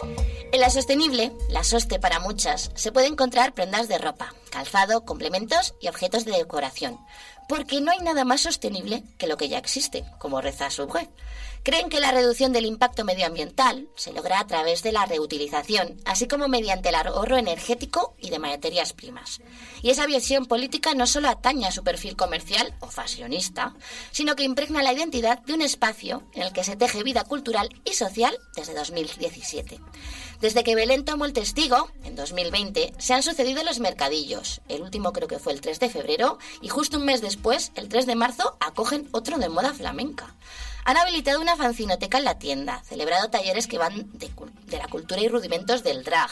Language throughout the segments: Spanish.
En la sostenible, la soste para muchas, se puede encontrar prendas de ropa, calzado, complementos y objetos de decoración, porque no hay nada más sostenible que lo que ya existe, como reza su web. Creen que la reducción del impacto medioambiental se logra a través de la reutilización, así como mediante el ahorro energético y de materias primas. Y esa visión política no solo atañe a su perfil comercial o fashionista, sino que impregna la identidad de un espacio en el que se teje vida cultural y social desde 2017. Desde que Belén tomó el testigo, en 2020, se han sucedido los mercadillos. El último creo que fue el 3 de febrero y justo un mes después, el 3 de marzo, acogen otro de moda flamenca. Han habilitado una fanzinoteca en la tienda, celebrado talleres que van de la cultura y rudimentos del drag.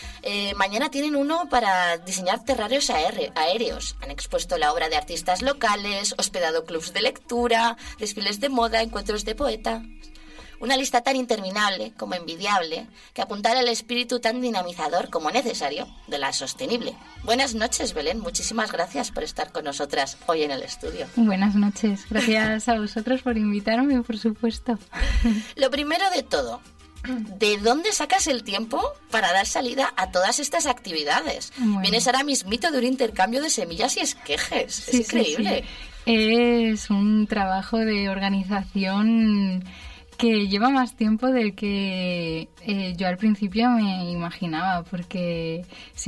Mañana tienen uno para diseñar terrarios aéreos. Han expuesto la obra de artistas locales, hospedado clubs de lectura, desfiles de moda, encuentros de poeta. Una lista tan interminable como envidiable que apuntala al espíritu tan dinamizador como necesario de la sostenible. Buenas noches, Belén. Muchísimas gracias por estar con nosotras hoy en el estudio. Buenas noches. Gracias a vosotros por invitarme, por supuesto. Lo primero de todo, ¿de dónde sacas el tiempo para dar salida a todas estas actividades? Bueno. Vienes ahora mismito de un intercambio de semillas y esquejes. Sí, es increíble. Sí. Es un trabajo de organización que lleva más tiempo del que yo al principio me imaginaba, porque sí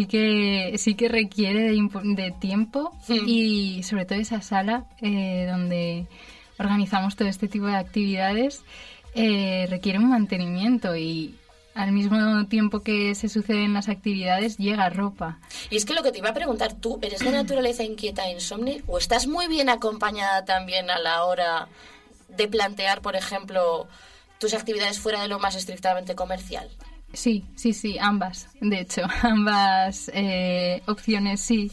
que requiere de tiempo y sobre todo esa sala donde organizamos todo este tipo de actividades requiere un mantenimiento y al mismo tiempo que se suceden las actividades llega ropa. Y es que lo que te iba a preguntar, ¿tú eres de naturaleza inquieta e insomne o estás muy bien acompañada también a la hora de plantear, por ejemplo, tus actividades fuera de lo más estrictamente comercial? Sí, ambas, de hecho, ambas opciones, sí.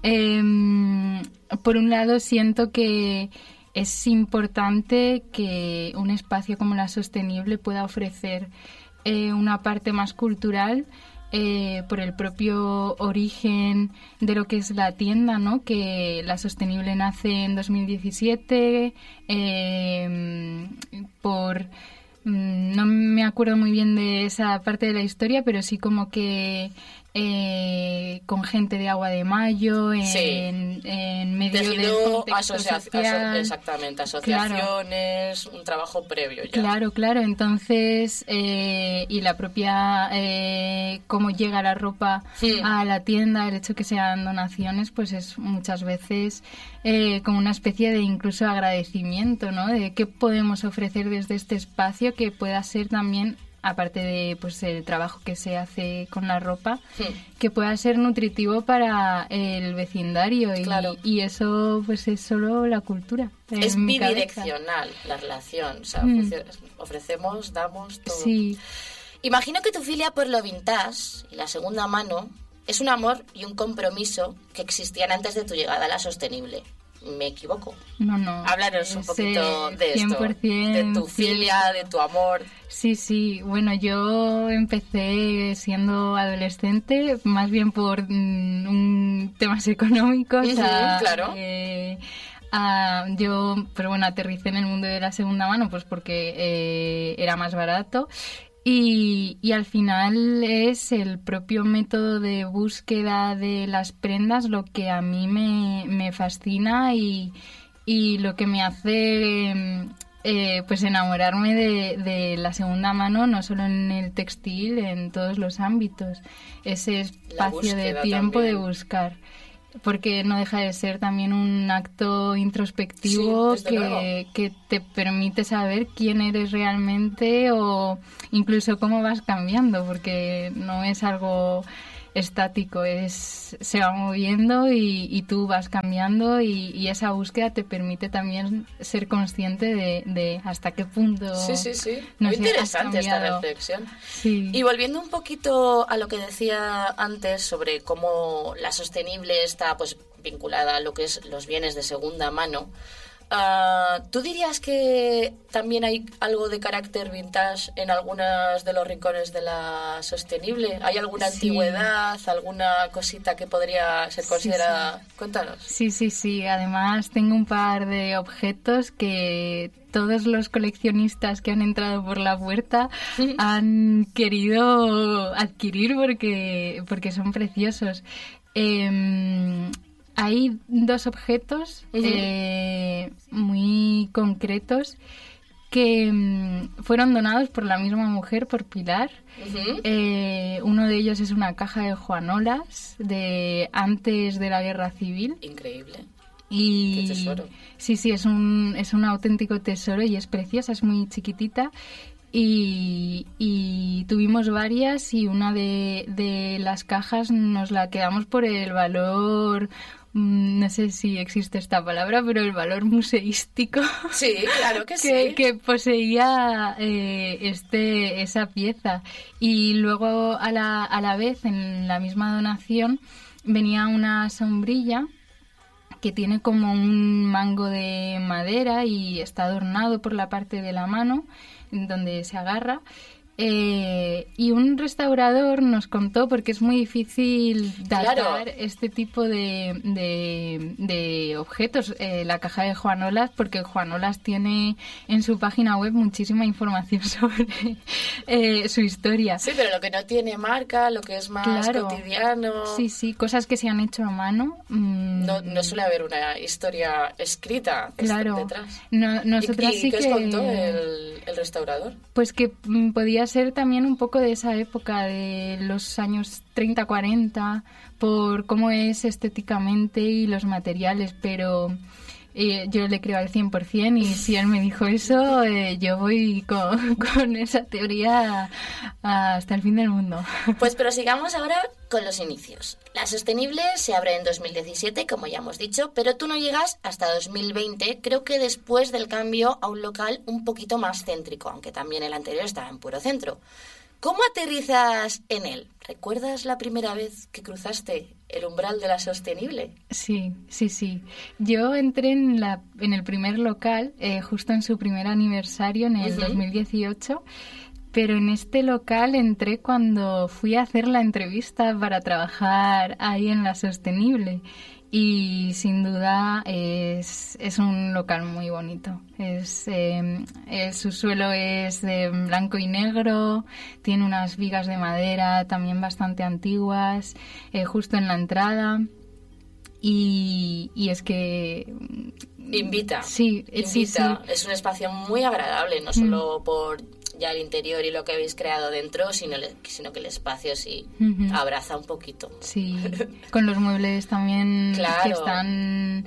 Por un lado, siento que es importante que un espacio como la sostenible pueda ofrecer una parte más cultural, por el propio origen de lo que es la tienda, ¿no? Que la sostenible nace en 2017 no me acuerdo muy bien de esa parte de la historia, pero sí como que con gente de Agua de Mayo en medio del contexto social. Exactamente, asociaciones, claro. Un trabajo previo ya. Claro, entonces y la propia cómo llega la ropa a la tienda, el hecho que sean donaciones, pues es muchas veces como una especie de incluso agradecimiento, ¿no? De qué podemos ofrecer desde este espacio que pueda ser también, aparte de pues el trabajo que se hace con la ropa, que pueda ser nutritivo para el vecindario y eso pues es solo la cultura. Es bidireccional la relación, o sea, ofrecemos, damos todo. Sí. Imagino que tu filia por lo vintage y la segunda mano es un amor y un compromiso que existían antes de tu llegada a la sostenible. ¿Me equivoco? No. Háblanos un poquito de esto, de tu filia, de tu amor. Sí. Bueno, yo empecé siendo adolescente, más bien por temas económicos. Claro. Pero bueno, aterricé en el mundo de la segunda mano, pues porque era más barato. Y al final es el propio método de búsqueda de las prendas lo que a mí me fascina y lo que me hace pues enamorarme de la segunda mano, no solo en el textil, en todos los ámbitos. Ese espacio de tiempo también. De buscar. Porque no deja de ser también un acto introspectivo que te permite saber quién eres realmente o incluso cómo vas cambiando, porque no es algo estático, se va moviendo y tú vas cambiando y esa búsqueda te permite también ser consciente de hasta qué punto. Sí. Muy interesante esta reflexión. Sí. Y volviendo un poquito a lo que decía antes sobre cómo la sostenible está pues vinculada a lo que es los bienes de segunda mano, ¿Tú dirías que también hay algo de carácter vintage en algunos de los rincones de la sostenible? ¿Hay alguna antigüedad, alguna cosita que podría ser considerada? Sí. Cuéntanos. Sí. Además, tengo un par de objetos que todos los coleccionistas que han entrado por la puerta han querido adquirir porque son preciosos. Hay dos objetos muy concretos que fueron donados por la misma mujer, por Pilar. Uno de ellos es una caja de juanolas de antes de la Guerra Civil. Increíble. Y qué tesoro. Sí, es un auténtico tesoro y es preciosa, es muy chiquitita. Y tuvimos varias y una de las cajas nos la quedamos por el valor, no sé si existe esta palabra, pero el valor museístico. Sí, claro que sí. Que poseía esa pieza. Y luego a la vez, en la misma donación, venía una sombrilla que tiene como un mango de madera y está adornado por la parte de la mano donde se agarra. Y un restaurador nos contó, porque es muy difícil datar este tipo de objetos, la caja de Juanolas, porque Juanolas tiene en su página web muchísima información sobre su historia. Sí, pero lo que no tiene marca, lo que es más cotidiano... Sí, cosas que se han hecho a mano. No suele haber una historia escrita detrás. Nosotras ¿Y sí qué que... os contó el restaurador? Pues que podía ser también un poco de esa época, de los años 30-40, por cómo es estéticamente y los materiales, pero yo le creo al 100% y si él me dijo eso, yo voy con esa teoría hasta el fin del mundo. Pues prosigamos ahora con los inicios. La Sostenible se abre en 2017, como ya hemos dicho, pero tú no llegas hasta 2020, creo que después del cambio a un local un poquito más céntrico, aunque también el anterior estaba en puro centro. ¿Cómo aterrizas en él? ¿Recuerdas la primera vez que cruzaste el umbral de la Sostenible? Sí. Yo entré en el primer local justo en su primer aniversario, en el 2018, pero en este local entré cuando fui a hacer la entrevista para trabajar ahí en la Sostenible. Y sin duda es un local muy bonito. Su suelo es de blanco y negro, tiene unas vigas de madera también bastante antiguas, justo en la entrada. Y es que... Invita. Sí. Es un espacio muy agradable, no solo por ya el interior y lo que habéis creado dentro, sino que el espacio sí abraza un poquito. Sí, con los muebles también que están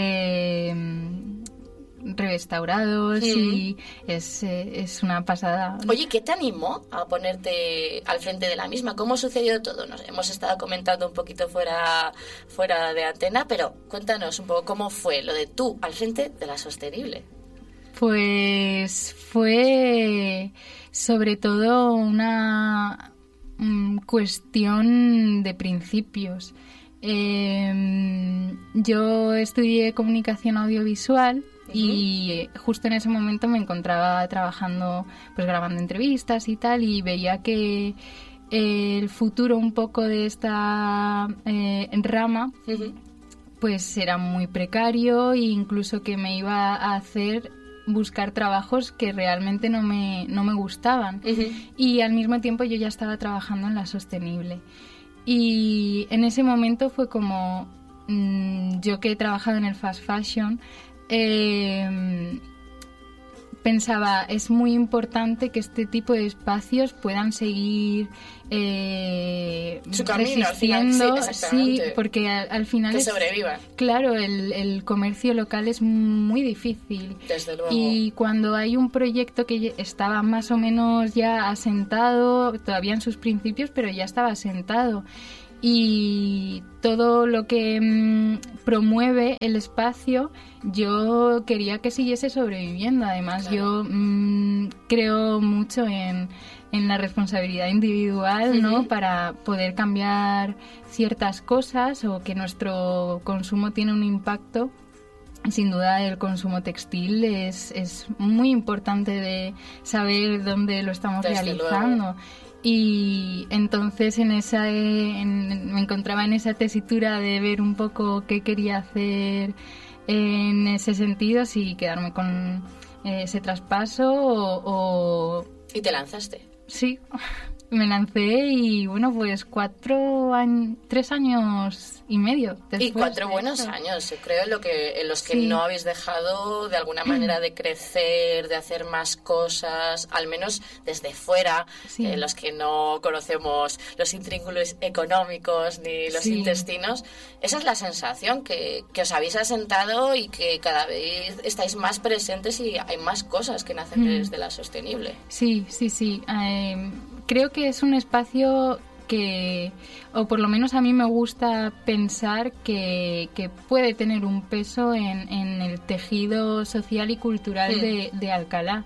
restaurados y es una pasada. Oye, ¿qué te animó a ponerte al frente de la misma? ¿Cómo sucedió todo? Nos hemos estado comentando un poquito fuera de antena, pero cuéntanos un poco cómo fue lo de tú al frente de la Sostenible. Pues fue sobre todo una cuestión de principios. Yo estudié comunicación audiovisual y justo en ese momento me encontraba trabajando, pues grabando entrevistas y tal, y veía que el futuro un poco de esta rama pues era muy precario e incluso que me iba a hacer buscar trabajos que realmente no me gustaban. Y al mismo tiempo yo ya estaba trabajando en la Sostenible. Y en ese momento fue como yo que he trabajado en el fast fashion, pensaba, es muy importante que este tipo de espacios puedan seguir su camino, resistiendo, al final, porque al final que sobrevivan. Claro, el comercio local es muy difícil. Desde luego. Y cuando hay un proyecto que estaba más o menos ya asentado, todavía en sus principios, pero ya estaba asentado, y todo lo que promueve el espacio, yo quería que siguiese sobreviviendo. Además, yo creo mucho en la responsabilidad individual, ¿no? Para poder cambiar ciertas cosas o que nuestro consumo tiene un impacto sin duda el consumo textil es muy importante de saber dónde lo estamos realizando. Luego. Y entonces me encontraba en esa tesitura de ver un poco qué quería hacer en ese sentido, si quedarme con ese traspaso o... ¿Y te lanzaste? Sí, me lancé y bueno, pues 3 años y medio después. Y 4 buenos años, yo creo, en los que no habéis dejado de alguna manera de crecer, de hacer más cosas, al menos desde fuera, los que no conocemos los intríngulos económicos ni los intestinos. Esa es la sensación, que os habéis asentado y que cada vez estáis más presentes y hay más cosas que nacen desde la sostenible. Sí. Creo que es un espacio que, o por lo menos a mí me gusta pensar que puede tener un peso en el tejido social y cultural de Alcalá.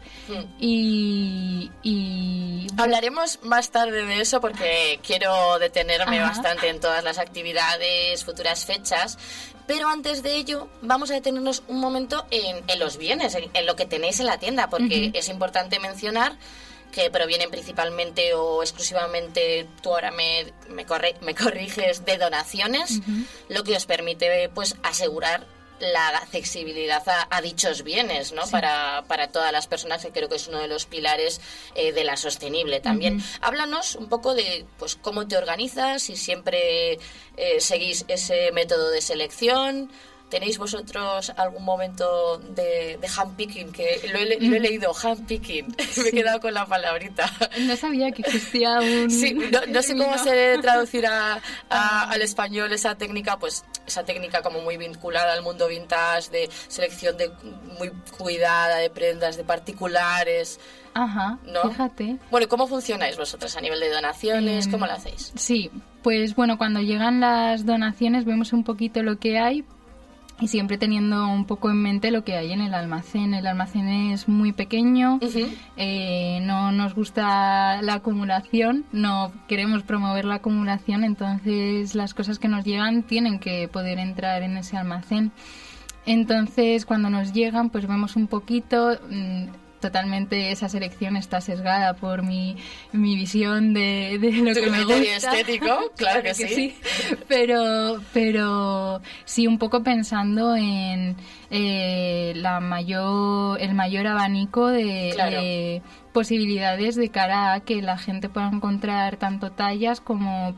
Y hablaremos más tarde de eso porque quiero detenerme bastante en todas las actividades, futuras fechas. Pero antes de ello, vamos a detenernos un momento en los bienes, en lo que tenéis en la tienda, porque es importante mencionar que provienen principalmente o exclusivamente, tú ahora me corriges, de donaciones, lo que os permite pues asegurar la accesibilidad a dichos bienes, ¿no? Para todas las personas, que creo que es uno de los pilares de la sostenible también. Háblanos un poco de pues cómo te organizas, si siempre seguís ese método de selección. ¿Tenéis vosotros algún momento de handpicking? Que lo he leído, handpicking. Me he quedado con la palabrita. No sabía que existía un... Sí, no sé cómo se traducir al español esa técnica, pues esa técnica como muy vinculada al mundo vintage, de selección muy cuidada de prendas de particulares. Ajá, ¿no? Fíjate. Bueno, ¿cómo funcionáis vosotras a nivel de donaciones? ¿Cómo lo hacéis? Sí, pues bueno, cuando llegan las donaciones vemos un poquito lo que hay, y siempre teniendo un poco en mente lo que hay en el almacén. El almacén es muy pequeño, no nos gusta la acumulación, no queremos promover la acumulación, entonces las cosas que nos llegan tienen que poder entrar en ese almacén. Entonces cuando nos llegan pues vemos un poquito... Totalmente esa selección está sesgada por mi visión de lo que me gusta. Y estético, claro que sí. Pero sí, un poco pensando en el mayor abanico de posibilidades de cara a que la gente pueda encontrar tanto tallas como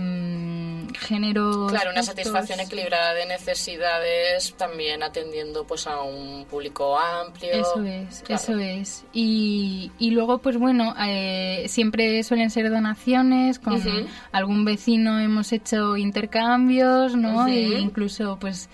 géneros. Claro, una satisfacción equilibrada de necesidades, también atendiendo pues a un público amplio. Eso es. Y luego, pues bueno, siempre suelen ser donaciones, con algún vecino hemos hecho intercambios, ¿no? E incluso, pues,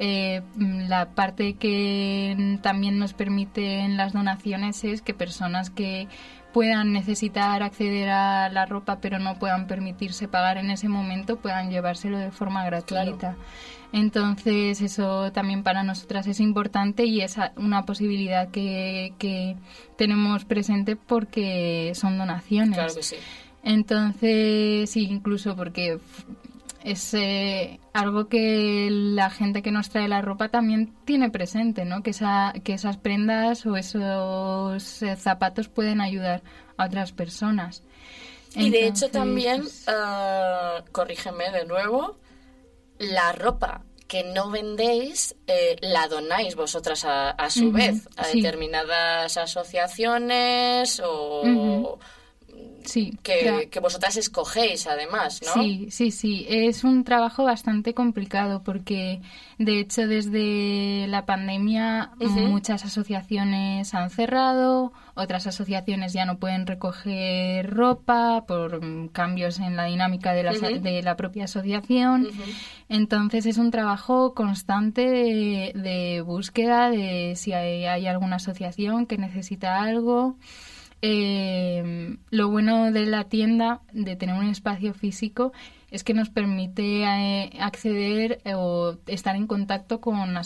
la parte que también nos permiten las donaciones es que personas que puedan necesitar acceder a la ropa pero no puedan permitirse pagar en ese momento puedan llevárselo de forma gratuita. Claro. Entonces eso también para nosotras es importante y es una posibilidad que tenemos presente porque son donaciones. Claro que sí. Entonces sí, incluso porque es algo que la gente que nos trae la ropa también tiene presente, ¿no? Que esas prendas o esos zapatos pueden ayudar a otras personas. Y de hecho también, corrígeme de nuevo, la ropa que no vendéis la donáis vosotras a su vez a determinadas asociaciones o... Sí, que vosotras escogéis además, ¿no? Sí. Es un trabajo bastante complicado porque, de hecho, desde la pandemia muchas asociaciones han cerrado, otras asociaciones ya no pueden recoger ropa por cambios en la dinámica de la propia asociación. Entonces es un trabajo constante de búsqueda de si hay alguna asociación que necesita algo. Lo bueno de la tienda, de tener un espacio físico, es que nos permite acceder o estar en contacto con